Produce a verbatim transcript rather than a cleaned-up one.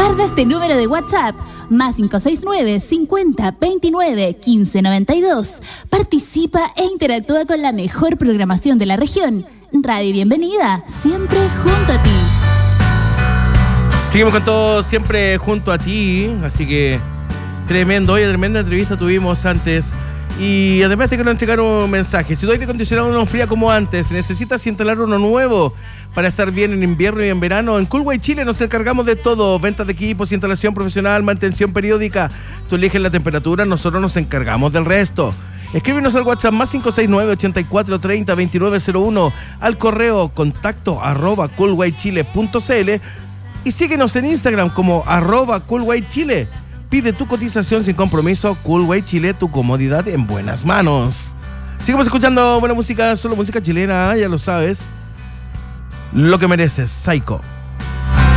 Guarda este número de WhatsApp, más cinco seis nueve, cincuenta, veintinueve, quince, noventa y dos. Participa e interactúa con la mejor programación de la región. Radio Bienvenida, siempre junto a ti. Seguimos con todo, siempre junto a ti, así que tremendo, oye, tremenda entrevista tuvimos antes. Y además te quiero entregar un mensaje. Si tu aire acondicionado no enfría como antes, necesitas instalar uno nuevo para estar bien en invierno y en verano, en Coolway Chile nos encargamos de todo. Ventas de equipos, instalación profesional, mantención periódica. Tú eliges la temperatura, nosotros nos encargamos del resto. Escríbenos al WhatsApp más cinco seis nueve, ochenta y cuatro, treinta, veintinueve cero uno, al correo contacto arroba coolwaychile punto cl y síguenos en Instagram como arroba coolwaychile. Pide tu cotización sin compromiso. Coolway Chile, tu comodidad en buenas manos. Sigamos escuchando buena música, solo música chilena, ya lo sabes. Lo que mereces, Psycho.